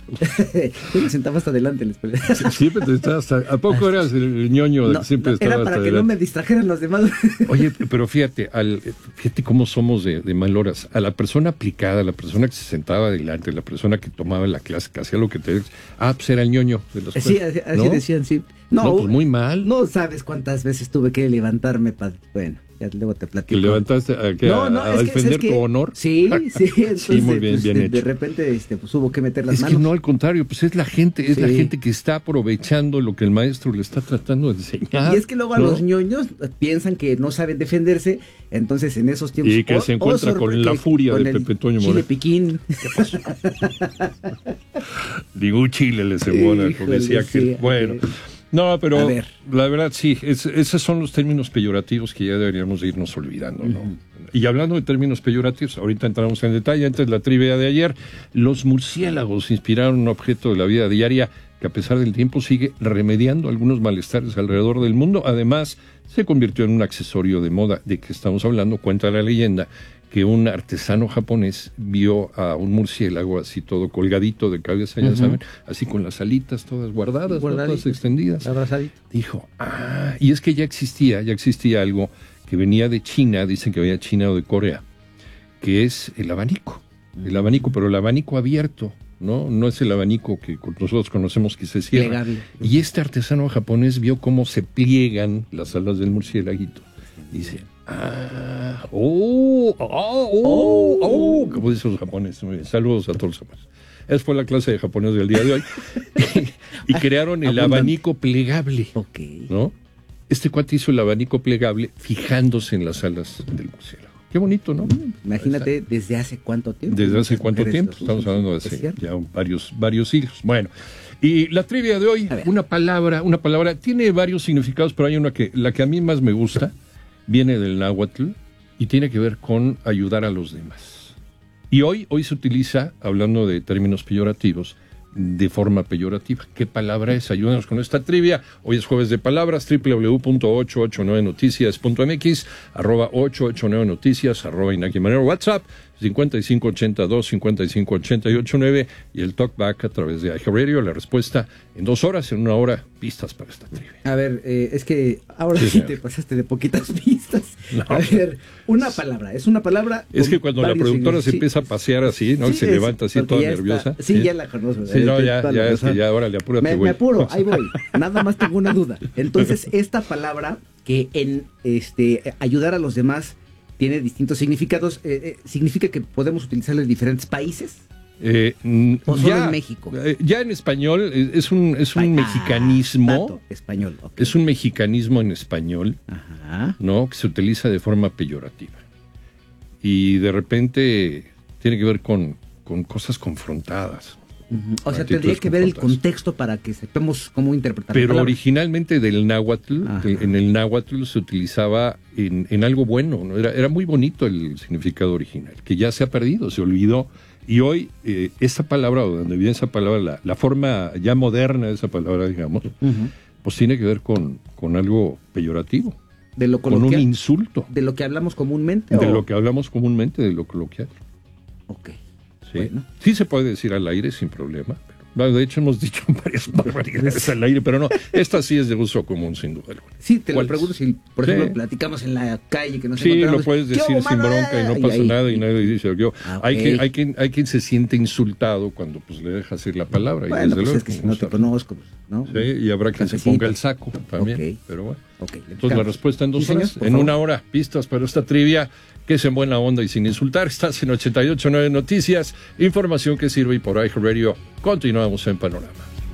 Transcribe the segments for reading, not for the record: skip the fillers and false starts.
Yo me sentaba hasta adelante en la escuela. Siempre te estabas ¿a poco eras el ñoño de que siempre estaba era hasta para que adelante? no me distrajeran los demás. Oye, pero fíjate cómo somos de mal horas. A la persona aplicada, a la persona que se sentaba adelante, la persona que tomaba la clase, que hacía lo que te... pues era el ñoño de la escuela. Sí, así ¿no? decían, sí. No, pues muy mal. No sabes cuántas veces tuve que levantarme para... Bueno, ya luego te platico. ¿Que levantaste a defender tu honor? Sí, entonces, sí, muy bien, pues, bien hecho. De repente pues hubo que meter las manos. Es que no, al contrario, pues es la gente, la gente que está aprovechando lo que el maestro le está tratando de enseñar. Y es que luego a los ñoños piensan que no saben defenderse, entonces en esos tiempos... Y que se encuentra con la furia de Pepe Toño Moreno. Chile piquín. ¿Qué pasó? Digo, chile le cebona, como decía que... Bueno... No, pero la verdad sí, esos son los términos peyorativos que ya deberíamos de irnos olvidando, ¿no? Y hablando de términos peyorativos, ahorita entramos en detalle, antes la trivia de ayer, los murciélagos inspiraron un objeto de la vida diaria que a pesar del tiempo sigue remediando algunos malestares alrededor del mundo. Además, se convirtió en un accesorio de moda. ¿De que estamos hablando? Cuenta la leyenda que un artesano japonés vio a un murciélago así todo colgadito de cabeza, ya saben, así con las alitas todas guardadas, ¿no? Todas extendidas. Abrazadito. Dijo, y es que ya existía algo que venía de China, dicen que venía de China o de Corea, que es el abanico, pero el abanico abierto, ¿no? No es el abanico que nosotros conocemos que se cierra. Plegable. Y este artesano japonés vio cómo se pliegan las alas del murciélaguito. Dice, como dicen los japoneses. Muy bien. Saludos a todos los japoneses. Esa fue la clase de japonés del día de hoy. Y crearon el abanico plegable. ¿No? Este cuate hizo el abanico plegable fijándose en las alas del murciélago. Qué bonito, ¿no? Imagínate, ¿desde hace cuánto tiempo? ¿Desde hace cuánto tiempo? Estamos hablando de hace ya varios siglos. Bueno, y la trivia de hoy, una palabra, tiene varios significados, pero hay una la que a mí más me gusta, viene del náhuatl y tiene que ver con ayudar a los demás. Y hoy se utiliza, hablando de términos peyorativos, de forma peyorativa. ¿Qué palabra es? Ayúdanos con esta trivia. Hoy es jueves de palabras, www.889noticias.mx, @889noticias, @Inaki Manero, WhatsApp 5582-5588-9 y el talkback a través de iHeartRadio. La respuesta en 2 horas, en 1 hora, pistas para esta trivia. A ver, es que ahora sí te pasaste de poquitas pistas. No. A ver, una palabra, es una palabra. Es que cuando la productora se empieza a pasear así, ¿no? Sí, se levanta así toda nerviosa. Ya la conozco. Sí, no, ya es que ya, órale, apúrate, güey. Me apuro, ahí voy. Nada más tengo una duda. Entonces, esta palabra que en ayudar a los demás tiene distintos significados, ¿significa que podemos utilizarlo en diferentes países? ¿O solo en México? Ya en español es un mexicanismo. Español, okay. Es un mexicanismo en español, ¿no? Que se utiliza de forma peyorativa. Y de repente tiene que ver con cosas confrontadas. O sea, tendría que ver el contexto para que sepamos cómo interpretar. Pero originalmente del náhuatl, en el náhuatl se utilizaba en algo bueno, ¿no? Era muy bonito el significado original, que ya se ha perdido, se olvidó. Y hoy esa palabra, o donde viene esa palabra, la forma ya moderna de esa palabra, digamos, pues tiene que ver con algo peyorativo. De lo con un insulto. ¿De lo que hablamos comúnmente? De lo que hablamos comúnmente, de lo coloquial. Ok. Sí. Bueno. Sí se puede decir al aire sin problema. De hecho, hemos dicho varias barbaridades al aire, pero no, esta sí es de uso común, sin duda alguna. Sí, te lo pregunto si, por ejemplo, platicamos en la calle que nos encontramos. Sí, lo puedes decir sin bronca y no pasa nada y nadie dice yo. Okay. Hay quien se siente insultado cuando pues le dejas ir la palabra. Bueno, y desde pues luego, es que si no te conozco, ¿no? Sí, y habrá quien se ponga el saco también, pero bueno. Entonces la respuesta en 2 horas, en 1 hora, pistas para esta trivia, que es en buena onda y sin insultar. Estás en 88.9 Noticias, información que sirve, y por iHeartRadio continuamos en Panorama.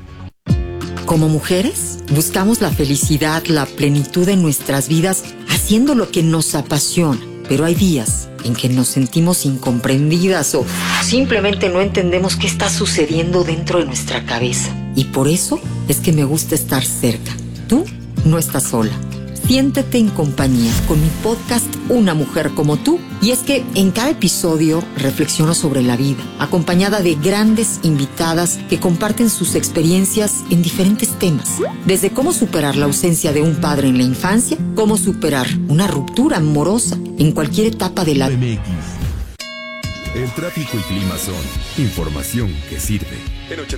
Como mujeres, buscamos la felicidad, la plenitud en nuestras vidas, haciendo lo que nos apasiona. Pero hay días en que nos sentimos incomprendidas o simplemente no entendemos qué está sucediendo dentro de nuestra cabeza. Y por eso es que me gusta estar cerca. Tú no estás sola. Siéntete en compañía con mi podcast Una Mujer Como Tú. Y es que en cada episodio reflexiono sobre la vida, acompañada de grandes invitadas que comparten sus experiencias en diferentes temas. Desde cómo superar la ausencia de un padre en la infancia, cómo superar una ruptura amorosa en cualquier etapa de la vida. El tráfico y clima son información que sirve.